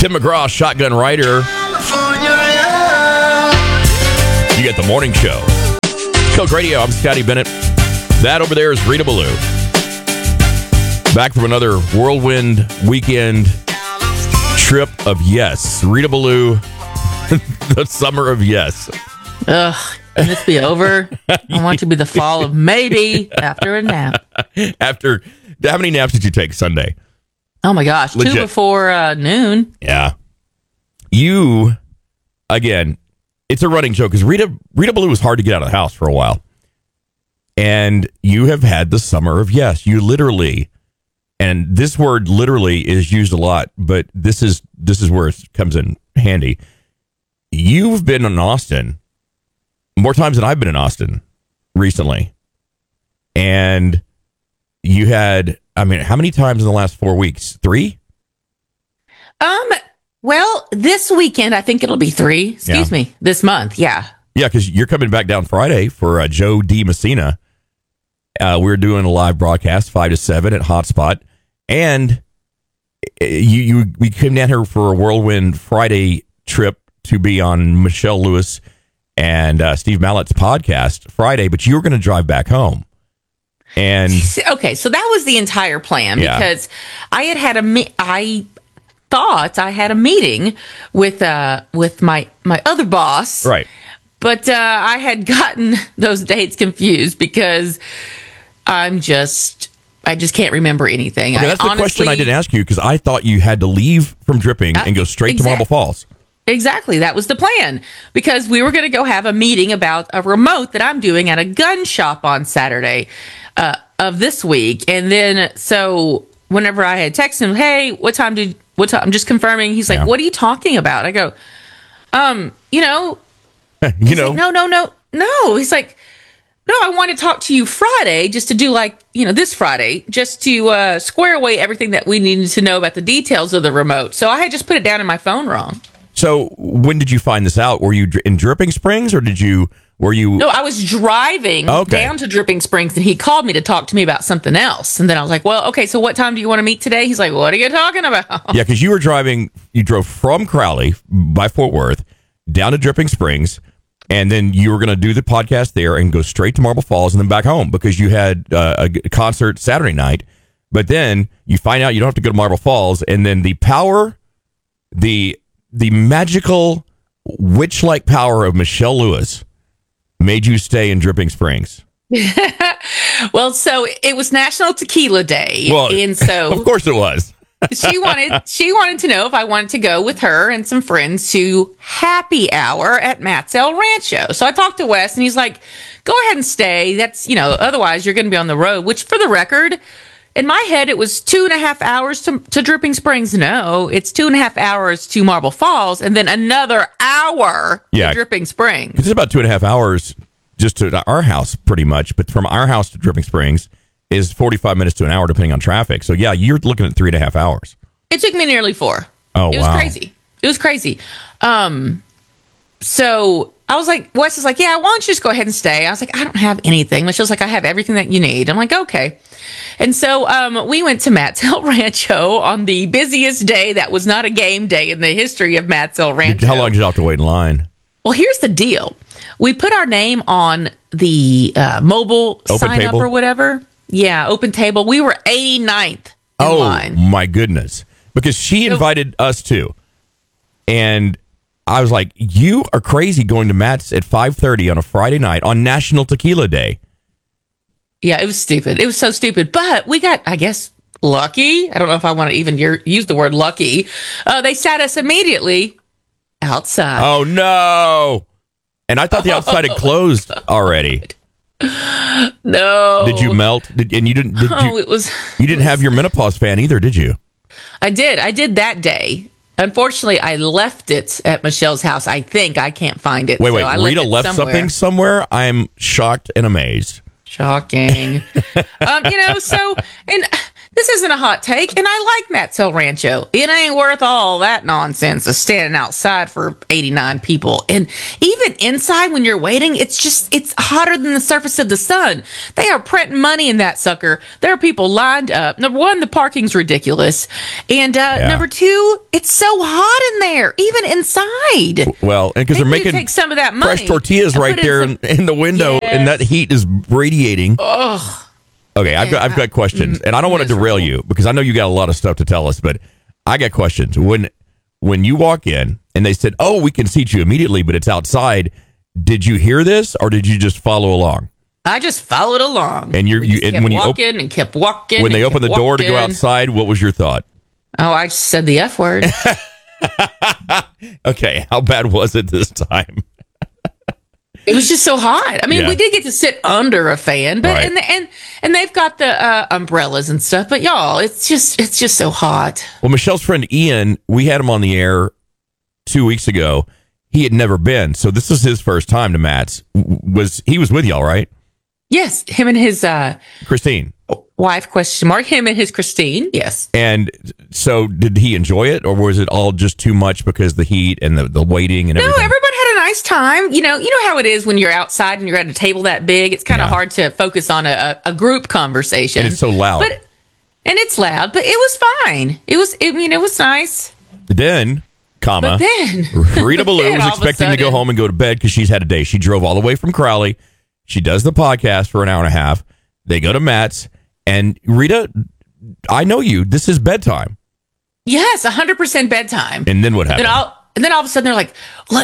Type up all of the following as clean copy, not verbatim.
Tim McGraw, Shotgun Rider. You get the morning show. Coke Radio, I'm Scotty Bennett. That over there is Rita Ballou. Back from another whirlwind weekend trip of yes. Rita Ballou, the summer of yes. Ugh, can this be over? I want to be the fall of maybe after a nap. After, how many naps did you take Sunday? Oh my gosh, Legit. 2 before noon. Yeah. You, again, it's a running joke because Rita Ballou was hard to get out of the house for a while. And you have had the summer of yes. You literally, and this word literally is used a lot, but this is where it comes in handy. You've been in Austin more times than I've been in Austin recently. And you had, I mean, how many times in the last 4 weeks? 3? Well, this weekend, I think it'll be 3. Excuse me. This month. Yeah. Yeah, because you're coming back down Friday for Joe D. Messina. We're doing a live broadcast 5 to 7 at Hotspot, and we came down here for a whirlwind Friday trip to be on Michelle Lewis and Steve Mallett's podcast Friday, but you were going to drive back home. And okay, so that was the entire plan because I had I thought I had a meeting with my other boss, right? But I had gotten those dates confused because I just can't remember anything. Okay, that's the question I didn't ask you because I thought you had to leave from Dripping and go straight to Marble Falls. Exactly. That was the plan because we were going to go have a meeting about a remote that I'm doing at a gun shop on Saturday of this week. And then, so whenever I had texted him, hey, what time? I'm just confirming. He's like, what are you talking about? I go, you know, like, no. He's like, no, I want to talk to you Friday just to do this Friday, just to square away everything that we needed to know about the details of the remote. So I had just put it down in my phone wrong. So when did you find this out? Were you in Dripping Springs or were you? No, I was driving down to Dripping Springs and he called me to talk to me about something else. And then I was like, well, okay, so what time do you want to meet today? He's like, what are you talking about? Yeah, because you drove from Crowley by Fort Worth down to Dripping Springs. And then you were going to do the podcast there and go straight to Marble Falls and then back home because you had a concert Saturday night. But then you find out you don't have to go to Marble Falls. And then the magical witch-like power of Michelle Lewis made you stay in Dripping Springs. Well, so it was National Tequila Day. Well, and so of course it was. she wanted to know if I wanted to go with her and some friends to happy hour at Matt's El Rancho. So I talked to Wes and he's like, go ahead and stay. That's, otherwise you're going to be on the road, which for the record, in my head, it was 2.5 hours to Dripping Springs. No, it's 2.5 hours to Marble Falls and then another hour to Dripping Springs. It's about 2.5 hours just to our house pretty much. But from our house to Dripping Springs is 45 minutes to an hour, depending on traffic. So, yeah, you're looking at 3.5 hours. It took me nearly 4. Oh, It was crazy. It was crazy. So I was like, Wes is like, yeah, why don't you just go ahead and stay? I was like, I don't have anything. Michelle's like, I have everything that you need. I'm like, okay. And so we went to Matt's El Rancho on the busiest day that was not a game day in the history of Matt's El Rancho. How long did you have to wait in line? Well, here's the deal. We put our name on the mobile sign up or whatever. Yeah, open table. We were 89th in line. Oh, my goodness. Because she invited us too. And I was like, you are crazy going to Matt's at 5:30 on a Friday night on National Tequila Day. Yeah, it was stupid. It was so stupid. But we got, I guess, lucky. I don't know if I want to even use the word lucky. They sat us immediately outside. Oh, no. And I thought the outside had closed already. No. Did you melt? You didn't have your menopause fan either, did you? I did. I did that day. Unfortunately, I left it at Michelle's house. I think I can't find it. Wait. Rita left something somewhere? I'm shocked and amazed. Shocking. So, and this isn't a hot take, and I like Matt's El Rancho. It ain't worth all that nonsense of standing outside for 89 people. And even inside when you're waiting, it's hotter than the surface of the sun. They are printing money in that sucker. There are people lined up. Number one, the parking's ridiculous. And number two, it's so hot in there, even inside. Well, and because they're making take some of that money fresh tortillas right there in the window, and that heat is radiating. Ugh. Okay, I've got questions, and I don't want to derail you because I know you got a lot of stuff to tell us, but I got questions. When you walk in and they said, "Oh, we can seat you immediately, but it's outside," did you hear this or did you just follow along? I just followed along, and when you kept walking. When they opened the door to go outside, what was your thought? Oh, I said the F word. Okay, how bad was it this time? It was just so hot. I mean, we did get to sit under a fan, but right. and they've got the umbrellas and stuff. But y'all, it's just so hot. Well, Michelle's friend Ian, we had him on the air 2 weeks ago. He had never been, so this was his first time to Matt's. He was with y'all, right? Yes, him and his Christine wife ? Him and his Christine. Yes. And so, did he enjoy it, or was it all just too much because of the heat and the waiting and everything? No, everybody had a nice time. You know how it is when you're outside and you're at a table that big. It's kind of hard to focus on a group conversation. And it's so loud. And it's loud, but it was fine. It was nice. Then, Rita Ballou was expecting to go home and go to bed because she's had a day. She drove all the way from Crowley. She does the podcast for an hour and a half. They go to Matt's. And Rita, I know you. This is bedtime. Yes, 100% bedtime. And then what happened? And then all of a sudden they're like,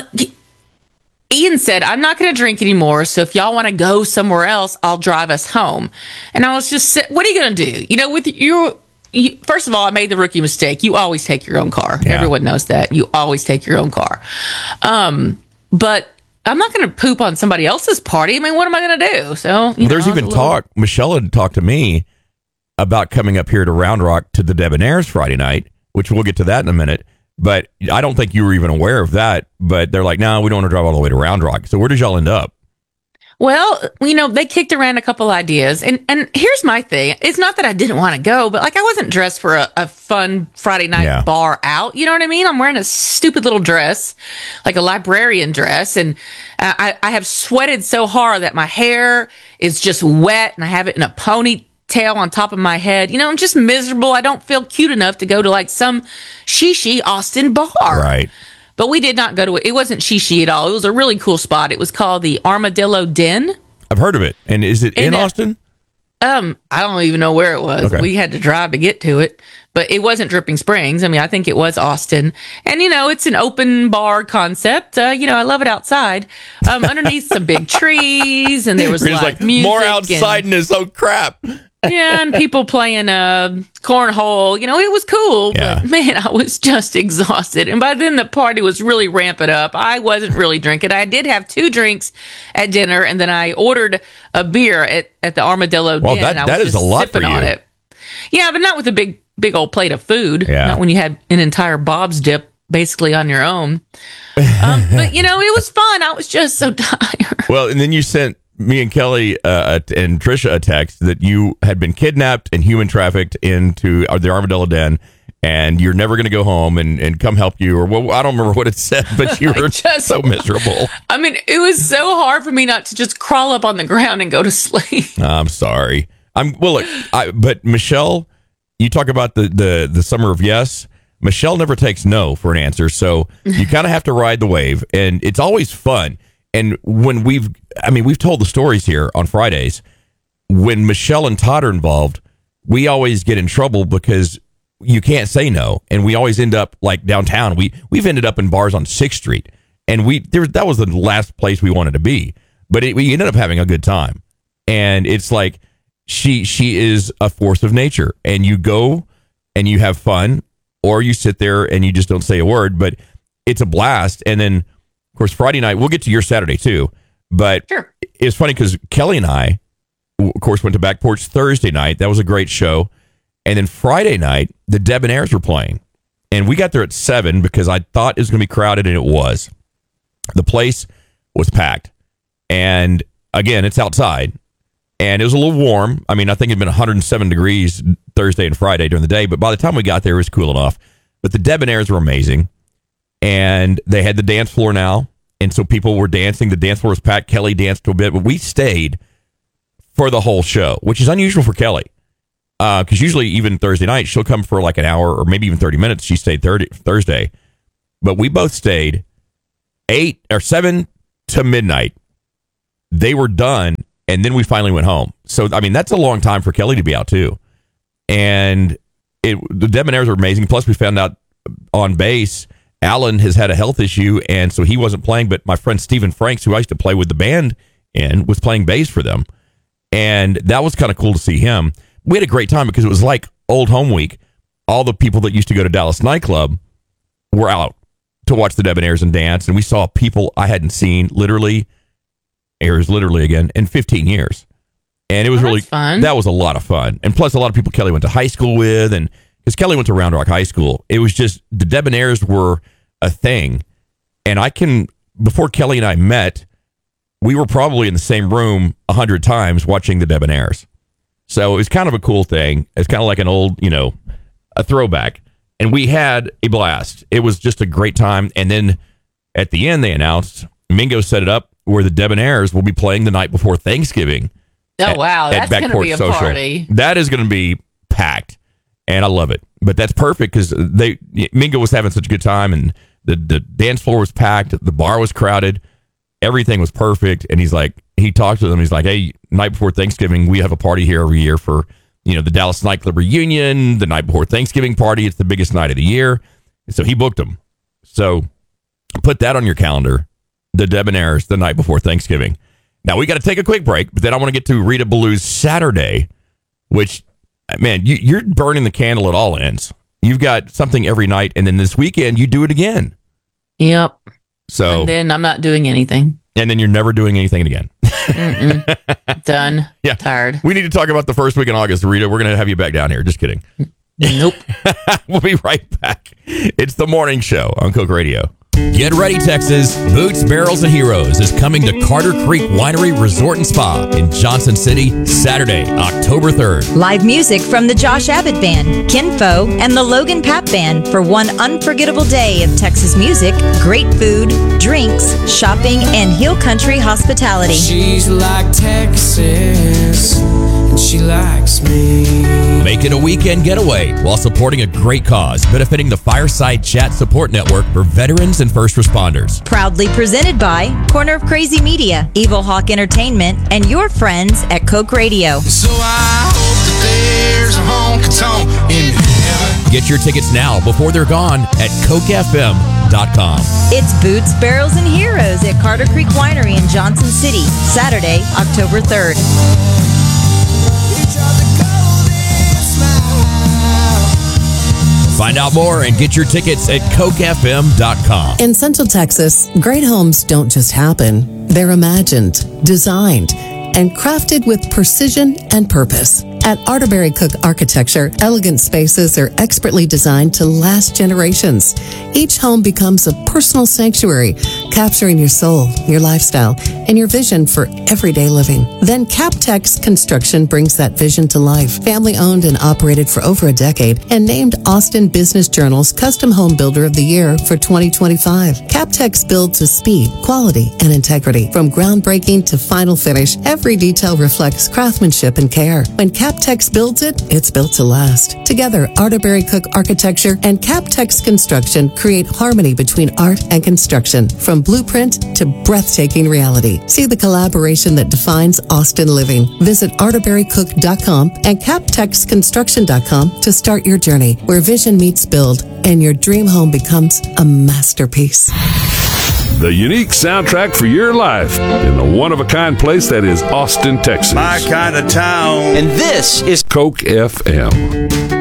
Ian said, I'm not going to drink anymore. So if y'all want to go somewhere else, I'll drive us home. And I was just, what are you going to do? First of all, I made the rookie mistake. You always take your own car. Yeah. Everyone knows that. You always take your own car. But I'm not going to poop on somebody else's party. I mean, what am I going to do? So there's even talk. Michelle had talked to me about coming up here to Round Rock to the Debonaires Friday night, which we'll get to that in a minute. But I don't think you were even aware of that. But they're like, no, we don't want to drive all the way to Round Rock. So where did y'all end up? Well, they kicked around a couple ideas. And here's my thing. It's not that I didn't want to go, but I wasn't dressed for a fun Friday night bar out. You know what I mean? I'm wearing a stupid little dress, like a librarian dress. And I have sweated so hard that my hair is just wet and I have it in a ponytail on top of my head. I'm just miserable. I don't feel cute enough to go to some shishi Austin bar. Right. But we did not go to it. It wasn't shishi at all. It was a really cool spot. It was called the Armadillo Den. I've heard of it. And is it in Austin? I don't even know where it was. Okay. We had to drive to get to it. But it wasn't Dripping Springs. I mean, I think it was Austin. And, it's an open bar concept. I love it outside. Underneath some big trees. And there was live music. More outsideness. Oh, crap. Yeah, and people playing cornhole. It was cool, but man, I was just exhausted. And by then the party was really ramping up. I wasn't really drinking. I did have 2 drinks at dinner, and then I ordered a beer at the Armadillo Den. That is a lot for you. On it. Yeah, but not with a big old plate of food. Yeah. Not when you had an entire Bob's dip basically on your own. But it was fun. I was just so tired. Well, and then you sent me and Kelly and Trisha a text that you had been kidnapped and human trafficked into the Armadillo Den, and you're never going to go home and come help you. Or I don't remember what it said, but you were so miserable. I mean, it was so hard for me not to just crawl up on the ground and go to sleep. I'm sorry. But Michelle, you talk about the summer of yes. Michelle never takes no for an answer, so you kind of have to ride the wave, and it's always fun. And when we've told the stories here on Fridays, when Michelle and Todd are involved, we always get in trouble because you can't say no. And we always end up like downtown. We've ended up in bars on 6th Street, and that was the last place we wanted to be. But we ended up having a good time. And it's like she is a force of nature, and you go and you have fun, or you sit there and you just don't say a word, but it's a blast. And then, of course, Friday night, we'll get to your Saturday too, but sure. It's funny because Kelly and I, of course, went to Back Porch Thursday night. That was a great show. And then Friday night, the Debonaires were playing. And we got there at 7 because I thought it was going to be crowded, and it was. The place was packed. And again, it's outside. And it was a little warm. I mean, I think it had been 107 degrees Thursday and Friday during the day. But by the time we got there, it was cool enough. But the Debonaires were amazing. And they had the dance floor now. And so people were dancing. The dance floor was packed. Kelly danced a bit. But we stayed for the whole show, which is unusual for Kelly. Because usually even Thursday night, she'll come for like an hour or maybe even 30 minutes. She stayed Thursday. But we both stayed 8 or 7 to midnight. They were done. And then we finally went home. So, I mean, that's a long time for Kelly to be out, too. And the Debonaires were amazing. Plus, we found out on bass, Alan has had a health issue, and so he wasn't playing. But my friend Stephen Franks, who I used to play with the band in, was playing bass for them. And that was kind of cool to see him. We had a great time because it was like Old Home Week. All the people that used to go to Dallas Nightclub were out to watch the Debonaires and dance. And we saw people I hadn't seen literally again in 15 years. And it was really fun. That was a lot of fun. And plus a lot of people Kelly went to high school with, and because Kelly went to Round Rock High School, it was just the Debonaires were a thing. And before Kelly and I met, we were probably in the same room 100 times watching the Debonaires. So it was kind of a cool thing. It's kind of like an old, a throwback. And we had a blast. It was just a great time. And then at the end, they announced, Mingo set it up where the Debonaires will be playing the night before Thanksgiving. Oh, wow. That's going to be a party. That is going to be packed. And I love it. But that's perfect because Mingo was having such a good time, and the dance floor was packed. The bar was crowded. Everything was perfect. And he talked to them. He's like, hey, night before Thanksgiving, we have a party here every year for, the Dallas Nightclub reunion, the night before Thanksgiving party. It's the biggest night of the year. And so he booked them. So put that on your calendar. The Debonaires, the night before Thanksgiving. Now, we got to take a quick break, but then I want to get to Rita Ballou's Saturday, which, man, you're burning the candle at all ends. You've got something every night, and then this weekend, you do it again. Yep. So, and then I'm not doing anything. And then you're never doing anything again. Done. Yeah. Tired. We need to talk about the first week in August, Rita. We're going to have you back down here. Just kidding. Nope. We'll be right back. It's the morning show on Coke Radio. Get ready, Texas. Boots, Barrels, and Heroes is coming to Carter Creek Winery Resort and Spa in Johnson City, Saturday, October 3rd. Live music from the Josh Abbott Band, Kinfo, and the Logan Papp Band for one unforgettable day of Texas music, great food, drinks, shopping, and hill country hospitality. She's like Texas, and she likes me. Make it a weekend getaway while supporting a great cause benefiting the Fireside Chat Support Network for veterans and first responders. Proudly presented by Corner of Crazy Media, Evil Hawk Entertainment, and your friends at Coke Radio. So I hope that there's a honky-tonk in heaven. Get your tickets now before they're gone at CokeFM.com. It's Boots, Barrels, and Heroes at Carter Creek Winery in Johnson City, Saturday, October 3rd. Find out more and get your tickets at CokeFM.com. In Central Texas, great homes don't just happen. They're imagined, designed, and crafted with precision and purpose. At Arterberry Cook Architecture, elegant spaces are expertly designed to last generations. Each home becomes a personal sanctuary, capturing your soul, your lifestyle, and your vision for everyday living. Then CapTex Construction brings that vision to life. Family owned and operated for over a decade and named Austin Business Journal's Custom Home Builder of the Year for 2025. CapTex builds with speed, quality, and integrity. From groundbreaking to final finish, every detail reflects craftsmanship and care. When CapTex builds it, it's built to last. Together, Arterberry Cook Architecture and CapTex Construction create harmony between art and construction, from blueprint to breathtaking reality. See the collaboration that defines Austin living. Visit arterberrycook.com and captexconstruction.com to start your journey, where vision meets build and your dream home becomes a masterpiece. The unique soundtrack for your life in the one-of-a-kind place that is Austin, Texas. My kind of town. And this is Coke FM.